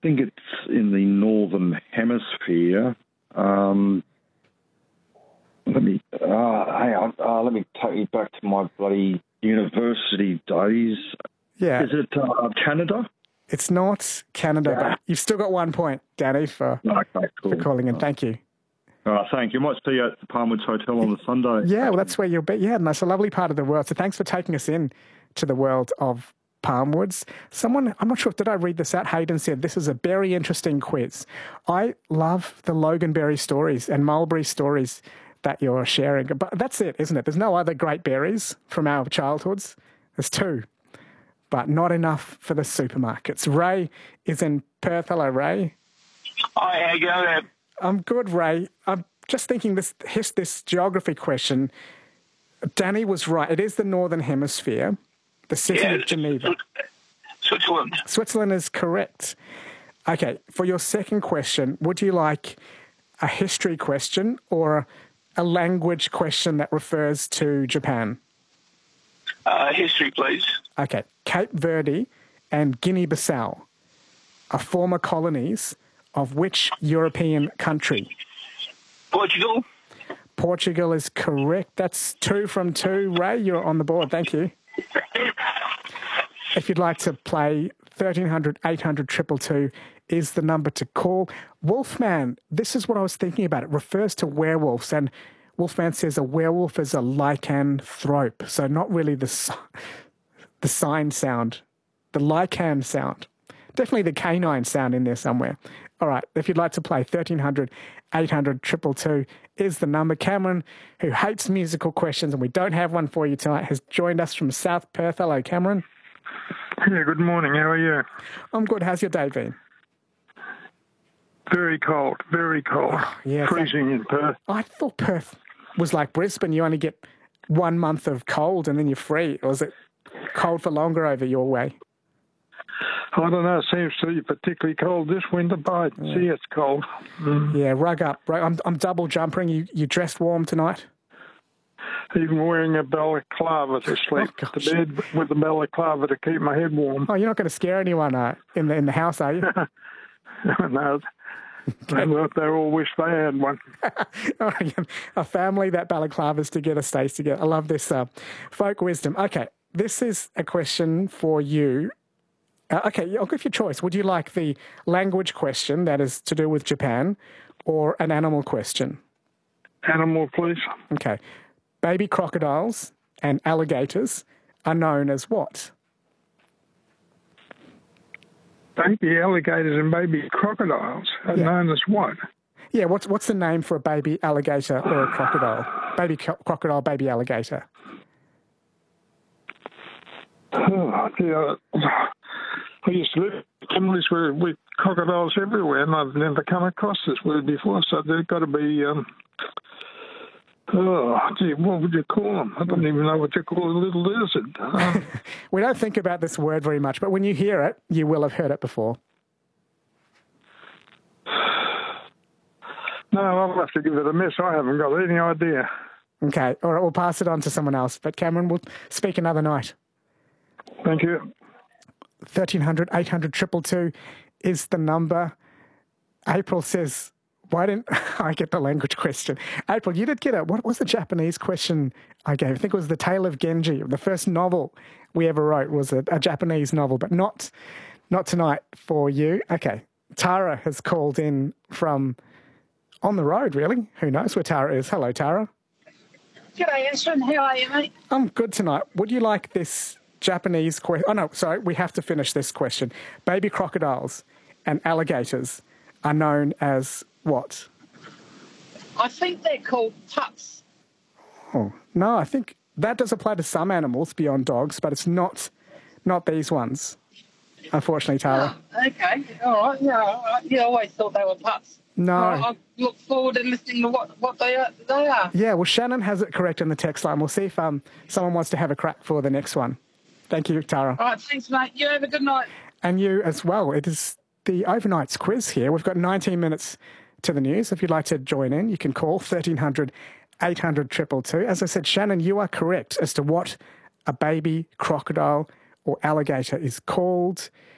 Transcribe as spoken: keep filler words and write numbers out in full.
think it's in the northern hemisphere. Um, let me uh, hang on. Uh, let me take you back to my bloody university days. Yeah. Is it uh, Canada? It's not Canada, yeah. But you've still got one point, Danny, for, okay, cool. for calling in. Thank you. All right, thank you. Might see you at the Palmwoods Hotel on the Sunday. Yeah, well, that's where you'll be. Yeah, and that's a lovely part of the world. So thanks for taking us in to the world of Palmwoods. Someone, I'm not sure, did I read this out? Hayden said, this is a very interesting quiz. I love the Loganberry stories and mulberry stories that you're sharing. But that's it, isn't it? There's no other great berries from our childhoods. There's two, but not enough for the supermarkets. Ray is in Perth. Hello, Ray. Hi, how you going? I'm good, Ray. I'm just thinking this this geography question. Danny was right. It is the Northern Hemisphere, the city yeah, of Geneva. Switzerland. Switzerland is correct. Okay, for your second question, would you like a history question or a language question that refers to Japan? Uh, history, please. Okay. Cape Verde and Guinea-Bissau are former colonies of which European country? Portugal. Portugal is correct. That's two from two. Ray, you're on the board. Thank you. If you'd like to play thirteen hundred, eight hundred, two two two is the number to call. Wolfman, this is what I was thinking about. It refers to werewolves, and Wolfman says a werewolf is a lycanthrope, so not really the, the sign sound, the lycan sound. Definitely the canine sound in there somewhere. All right, if you'd like to play thirteen hundred, eight hundred, two two two is the number. Cameron, who hates musical questions, and we don't have one for you tonight, has joined us from South Perth. Hello, Cameron. Yeah, good morning. How are you? I'm good. How's your day been? Very cold, very cold. Oh, yeah, freezing in Perth. I thought Perth was like Brisbane. You only get one month of cold and then you're free. Or is it cold for longer over your way? I don't know. It seems to be particularly cold this winter, but I yeah. see it's cold. Mm. Yeah, rug up. I'm, I'm double jumpering. You you dressed warm tonight? Even wearing a balaclava to sleep oh, to bed with a balaclava to keep my head warm. Oh, you're not going to scare anyone uh, in the in the house, are you? No. Okay. They all wish they had one. A family that balaclavas together stays together. I love this uh, folk wisdom. Okay, this is a question for you. Uh, okay, I'll give you a choice. Would you like the language question that is to do with Japan or an animal question? Animal, please. Okay. Baby crocodiles and alligators are known as what? Baby alligators and baby crocodiles are yeah. known as what? Yeah, what's what's the name for a baby alligator or a crocodile? Baby co- crocodile, baby alligator. Oh, yeah. I used to live in families where with crocodiles everywhere, and I've never come across this word before, so they've got to be... Um, Oh, gee, what would you call them? I don't even know what you call a little lizard. Uh, we don't think about this word very much, but when you hear it, you will have heard it before. No, I'll have to give it a miss. I haven't got any idea. Okay, all right, we'll pass it on to someone else. But Cameron, we'll speak another night. Thank you. thirteen hundred, eight hundred, two two two is the number. April says... Why didn't I get the language question? April, you did get it. What was the Japanese question I gave? I think it was The Tale of Genji. The first novel we ever wrote was a, a Japanese novel, but not not tonight for you. Okay. Tara has called in from on the road, really. Who knows where Tara is? Hello, Tara. G'day, Ashton. How are you, mate? I'm good tonight. Would you like this Japanese question? Oh, no, sorry. We have to finish this question. Baby crocodiles and alligators are known as... what? I think they're called pups. Oh, no, I think that does apply to some animals beyond dogs, but it's not not these ones, unfortunately, Tara. Oh, okay, all right. Yeah, I, yeah, I always thought they were pups. No. I, I look forward to listening to what, what they, are, they are. Yeah, well, Shannon has it correct in the text line. We'll see if um someone wants to have a crack for the next one. Thank you, Tara. All right, thanks, mate. You have a good night. And you as well. It is the overnights quiz here. We've got nineteen minutes to the news. If you'd like to join in, you can call thirteen hundred, eight hundred, two two two. As I said, Shannon, you are correct as to what a baby crocodile or alligator is called.